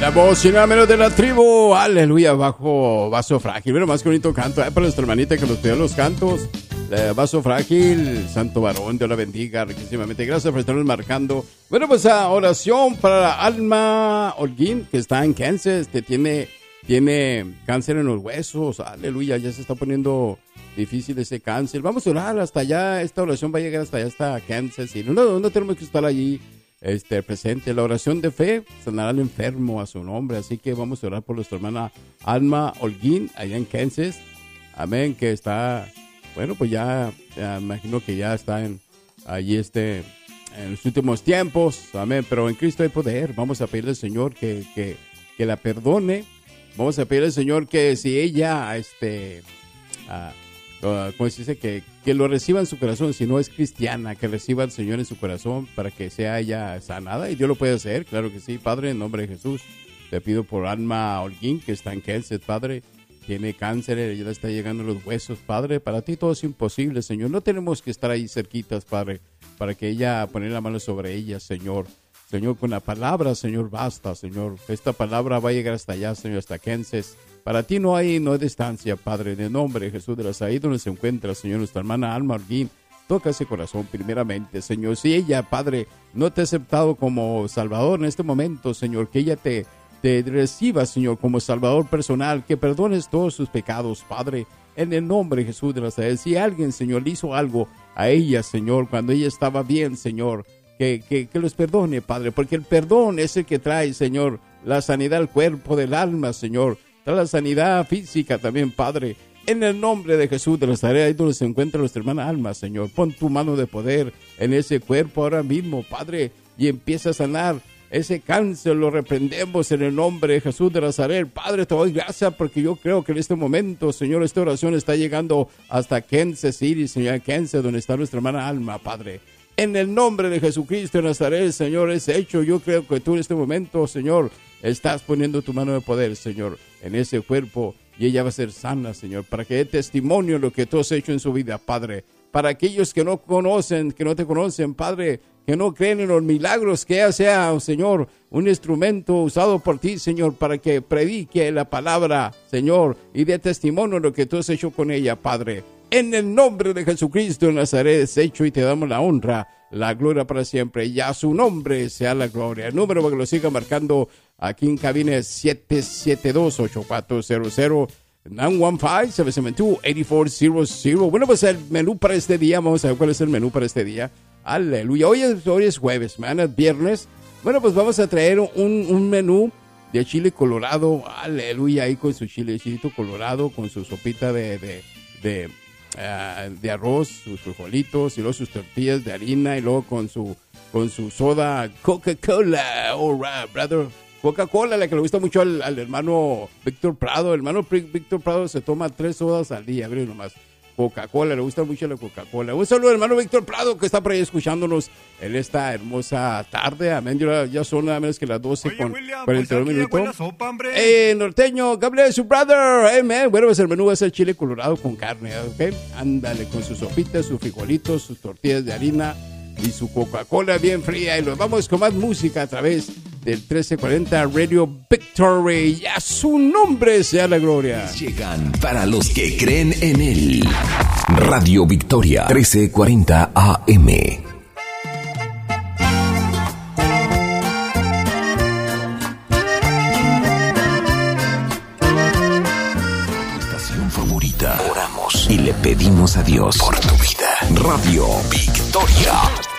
La voz y nada menos de la tribu, aleluya, bajo vaso frágil. Bueno, más que bonito canto, para nuestra hermanita que nos pidió los cantos. Vaso frágil, santo varón, Dios la bendiga riquísimamente. Gracias por estarnos marcando. Bueno, pues a oración para Alma Holguín, que está en Kansas, que tiene cáncer en los huesos. Aleluya, ya se está poniendo difícil ese cáncer. Vamos a orar hasta allá, esta oración va a llegar hasta allá, hasta Kansas. Y no tenemos que estar allí presente. La oración de fe sanará al enfermo a su nombre. Así que vamos a orar por nuestra hermana Alma Holguín, allá en Kansas. Amén, que está... Bueno, pues ya imagino que ya está allí en los últimos tiempos, amén, pero en Cristo hay poder. Vamos a pedirle al Señor que la perdone. Vamos a pedirle al Señor que si ella, como se dice, que lo reciba en su corazón, si no es cristiana, que reciba al Señor en su corazón para que sea ella sanada, y Dios lo puede hacer, claro que sí. Padre, en nombre de Jesús, te pido por Alma Holguín, que está en Kansas, Padre. Tiene cáncer, ella le está llegando a los huesos, Padre. Para ti todo es imposible, Señor. No tenemos que estar ahí cerquitas, Padre, para que ella poner la mano sobre ella, Señor. Señor, con la palabra, Señor, basta, Señor. Esta palabra va a llegar hasta allá, Señor, hasta Kansas. Para ti no hay distancia, Padre. En el nombre de Jesús de la ahí donde se encuentra, Señor, nuestra hermana Alma Holguín. Toca ese corazón primeramente, Señor. Si ella, Padre, no te ha aceptado como Salvador en este momento, Señor, que ella te reciba, Señor, como Salvador personal, que perdones todos sus pecados, Padre, en el nombre de Jesús de Nazaret. Si alguien, Señor, le hizo algo a ella, Señor, cuando ella estaba bien, Señor, que los perdone, Padre, porque el perdón es el que trae, Señor, la sanidad al cuerpo del alma, Señor, trae la sanidad física también, Padre, en el nombre de Jesús de Nazaret, ahí donde se encuentra nuestra hermana Alma, Señor, pon tu mano de poder en ese cuerpo ahora mismo, Padre, y empieza a sanar ese cáncer. Lo reprendemos en el nombre de Jesús de Nazaret. Padre, te doy gracias porque yo creo que en este momento, Señor, esta oración está llegando hasta Kansas City, Señor, Kansas, donde está nuestra hermana Alma, Padre. En el nombre de Jesucristo de Nazaret, Señor, es hecho. Yo creo que tú en este momento, Señor, estás poniendo tu mano de poder, Señor, en ese cuerpo y ella va a ser sana, Señor, para que dé testimonio de lo que tú has hecho en su vida, Padre. Para aquellos que no conocen, que no te conocen, Padre, que no creen en los milagros, que ella sea, Señor, un instrumento usado por ti, Señor, para que predique la palabra, Señor, y dé testimonio de lo que tú has hecho con ella, Padre. En el nombre de Jesucristo de Nazaret es hecho y te damos la honra, la gloria para siempre. Y a su nombre sea la gloria. El número para que lo siga marcando aquí en cabina es 772-8400. 915-772-8400. Bueno, pues el menú para este día, vamos a ver cuál es el menú para este día. Aleluya, hoy es jueves, mañana es viernes. Bueno, pues vamos a traer un menú de chile colorado. Aleluya, ahí con su chilecito colorado, con su sopita de arroz, sus frijolitos y luego sus tortillas de harina y luego con su soda Coca-Cola. All right, brother. Coca-Cola, la que le gusta mucho al hermano Víctor Prado. El hermano Víctor Prado se toma 3 sodas al día, abre nomás. Coca-Cola, le gusta mucho la Coca-Cola. Un saludo al hermano Víctor Prado, que está por ahí escuchándonos en esta hermosa tarde. Amén. Ya son nada menos que las 12 con 42 minutos. Norteño, God bless you, brother. Amen. Bueno, pues el menú va a ser chile colorado con carne, ¿ok? Ándale, con sus sopitas, sus frijolitos, sus tortillas de harina y su Coca-Cola bien fría. Y nos vamos con más música a través del 1340 Radio Victory. Y a su nombre sea la gloria. Llegan para los que creen en él. Radio Victoria 1340 AM. Estación favorita. Oramos y le pedimos a Dios por tu vida. Radio Victoria.